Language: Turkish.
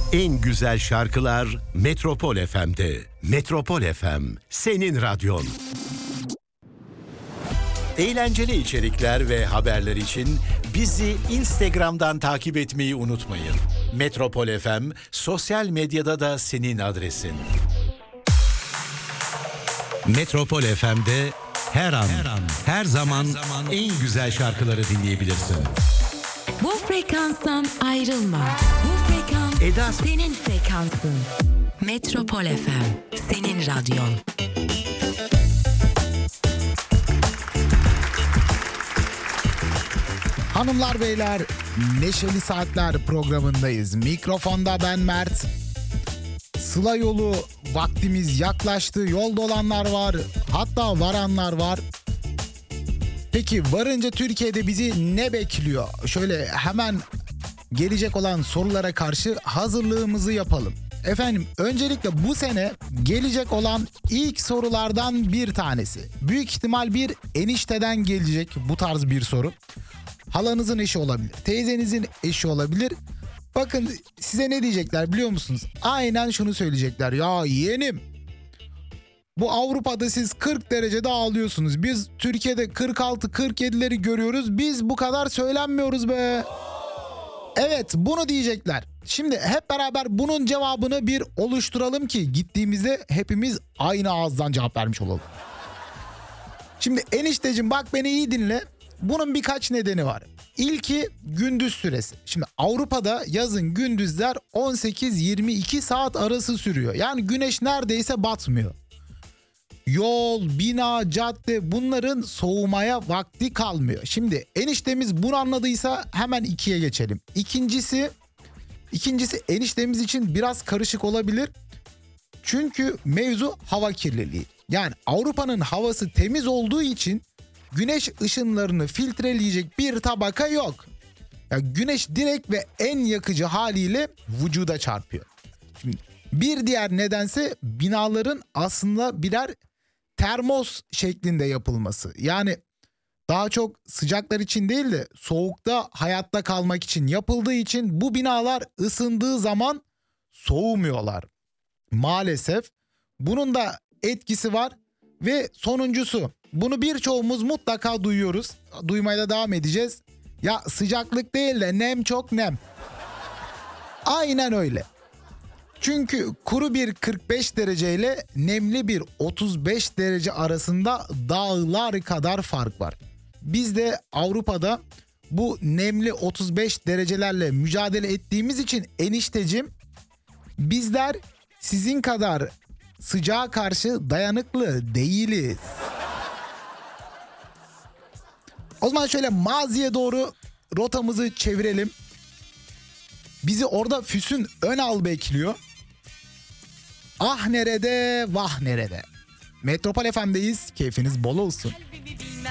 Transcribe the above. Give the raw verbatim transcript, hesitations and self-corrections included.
En güzel şarkılar Metropol F M'de. Metropol F M, senin radyon. Eğlenceli içerikler ve haberler için bizi Instagram'dan takip etmeyi unutmayın. Metropol F M, sosyal medyada da senin adresin. Metropol F M'de her an, her an, her zaman, her zaman en güzel şarkıları dinleyebilirsin. Bu frekanstan ayrılma. Bu frekans Eda... senin frekansın. Metropol F M, senin radyon. Hanımlar beyler, Neşeli Saatler programındayız. Mikrofonda ben Mert. Sıla yolu vaktimiz yaklaştı. Yolda olanlar var, hatta varanlar var. Peki varınca Türkiye'de bizi ne bekliyor? Şöyle hemen gelecek olan sorulara karşı hazırlığımızı yapalım. Efendim, öncelikle bu sene gelecek olan ilk sorulardan bir tanesi. Büyük ihtimal bir enişteden gelecek bu tarz bir soru. Halanızın eşi olabilir, teyzenizin eşi olabilir. Bakın size ne diyecekler biliyor musunuz? Aynen şunu söyleyecekler. Ya yeğenim, bu Avrupa'da siz kırk derecede ağlıyorsunuz. Biz Türkiye'de kırk altı kırk yedileri görüyoruz. Biz bu kadar söylenmiyoruz be. Evet, bunu diyecekler. Şimdi hep beraber bunun cevabını bir oluşturalım ki gittiğimizde hepimiz aynı ağızdan cevap vermiş olalım. Şimdi enişteciğim bak beni iyi dinle. Bunun birkaç nedeni var. İlki gündüz süresi. Şimdi Avrupa'da yazın gündüzler on sekiz yirmi iki saat arası sürüyor. Yani güneş neredeyse batmıyor. Yol, bina, cadde, bunların soğumaya vakti kalmıyor. Şimdi eniştemiz bunu anladıysa hemen ikiye geçelim. İkincisi, ikincisi eniştemiz için biraz karışık olabilir. Çünkü mevzu hava kirliliği. Yani Avrupa'nın havası temiz olduğu için güneş ışınlarını filtreleyecek bir tabaka yok. Yani güneş direkt ve en yakıcı haliyle vücuda çarpıyor. Şimdi bir diğer nedense binaların aslında birer termos şeklinde yapılması. Yani daha çok sıcaklar için değil de soğukta hayatta kalmak için yapıldığı için bu binalar ısındığı zaman soğumuyorlar. Maalesef bunun da etkisi var. Ve sonuncusu, bunu birçoğumuz mutlaka duyuyoruz. Duymaya da devam edeceğiz. Ya sıcaklık değil de nem, çok nem. Aynen öyle. Çünkü kuru bir kırk beş derece ile nemli bir otuz beş derece arasında dağlar kadar fark var. Biz de Avrupa'da bu nemli otuz beş derecelerle mücadele ettiğimiz için eniştecim, bizler sizin kadar sıcağa karşı dayanıklı değiliz. O zaman şöyle maziye doğru rotamızı çevirelim. Bizi orada Füsun Önal bekliyor. Ah nerede, vah nerede. Metropol F M'deyiz. Keyfiniz bol olsun.